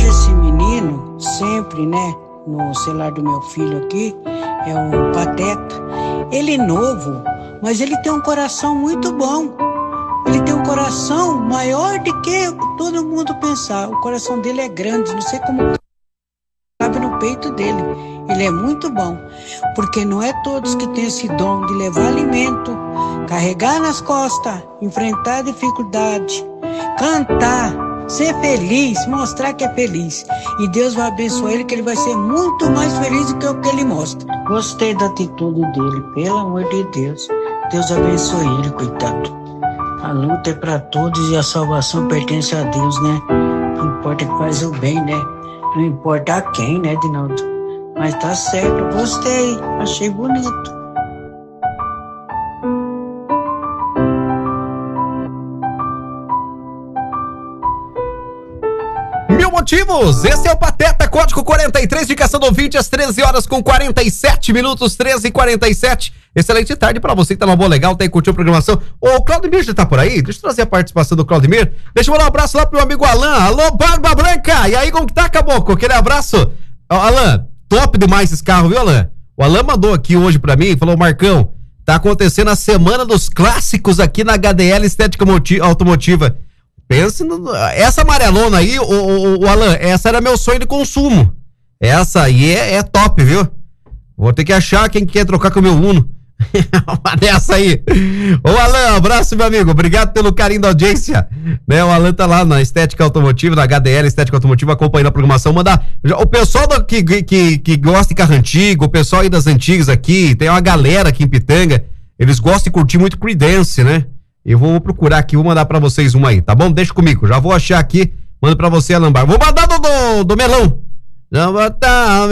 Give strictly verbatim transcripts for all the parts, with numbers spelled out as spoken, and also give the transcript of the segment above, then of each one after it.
Hoje esse menino, sempre, né, no celular do meu filho aqui, é um Pateta. Ele é novo, mas ele tem um coração muito bom. Ele tem um coração maior do que todo mundo pensar. O coração dele é grande, não sei como cabe no peito dele. Ele é muito bom, porque não é todos que têm esse dom de levar alimento, carregar nas costas, enfrentar dificuldade, cantar, ser feliz, mostrar que é feliz. E Deus vai abençoar ele, que ele vai ser muito mais feliz do que o que ele mostra. Gostei da atitude dele, pelo amor de Deus. Deus abençoe ele, coitado. A luta é para todos e a salvação pertence a Deus, né? Não importa que faz o bem, né? Não importa a quem, né, Dinaldo? Mas tá certo, gostei, achei bonito. Mil motivos, esse é o Pateta, código quarenta e três, indicação do ouvinte, às treze horas com quarenta e sete minutos, treze e quarenta e sete. Excelente tarde pra você que tá numa boa legal, tem que curtir a programação. Ô, Claudemir já tá por aí? Deixa eu trazer a participação do Claudemir. Deixa eu mandar um abraço lá pro meu amigo Alan. Alô, Barba Branca! E aí, como que tá, caboclo? Aquele abraço. Ó, Alan, top demais esse carro, viu, Alan? O Alan mandou aqui hoje pra mim, falou, Marcão, tá acontecendo a semana dos clássicos aqui na H D L Estética Automotiva. Pensa no... Essa amarelona aí, o, o, o Alan, essa era meu sonho de consumo. Essa aí é, é top, viu? Vou ter que achar quem quer trocar com o meu Uno. Uma dessa aí. Ô Alan, abraço, meu amigo. Obrigado pelo carinho da audiência. Né, o Alan tá lá na Estética Automotiva, na H D L Estética Automotiva, acompanhando a programação. Manda. O pessoal do, que, que, que gosta de carro antigo, o pessoal aí das antigas aqui, tem uma galera aqui em Pitanga, eles gostam de curtir muito Creedence, né? Eu vou procurar aqui, vou mandar pra vocês uma aí, tá bom? Deixa comigo, já vou achar aqui, mando pra você, Alan Bar. Vou mandar do, do, do melão. Não botar o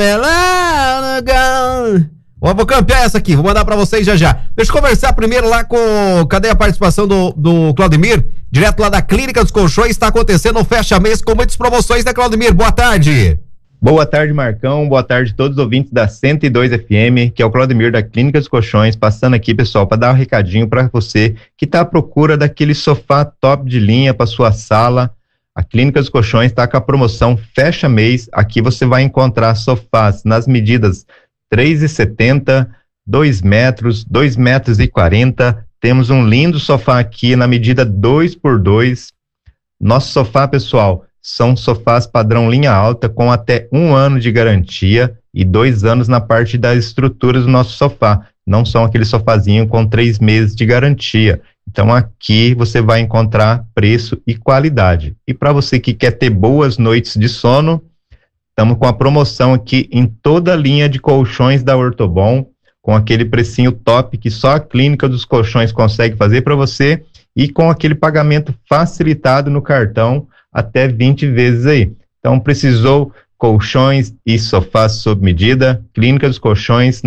melão no gão. Vou campear essa aqui, vou mandar pra vocês já já. Deixa eu conversar primeiro lá com... Cadê a participação do, do Claudemir? Direto lá da Clínica dos Colchões, está acontecendo um fecha-mês com muitas promoções, né, Claudemir? Boa tarde. Boa tarde, Marcão. Boa tarde a todos os ouvintes da cento e dois F M, que é o Claudemir da Clínica dos Colchões, passando aqui, pessoal, para dar um recadinho para você que está à procura daquele sofá top de linha para sua sala. A Clínica dos Colchões está com a promoção fecha mês. Aqui você vai encontrar sofás nas medidas três e setenta, dois metros, dois metros e quarenta. Temos um lindo sofá aqui na medida dois por dois. Nosso sofá, pessoal, são sofás padrão linha alta com até um ano de garantia e dois anos na parte das estruturas do nosso sofá. Não são aquele sofazinho com três meses de garantia. Então aqui você vai encontrar preço e qualidade. E para você que quer ter boas noites de sono, estamos com a promoção aqui em toda a linha de colchões da Ortobon, com aquele precinho top que só a Clínica dos Colchões consegue fazer para você e com aquele pagamento facilitado no cartão até vinte vezes aí. Então precisou colchões e sofás sob medida, Clínica dos Colchões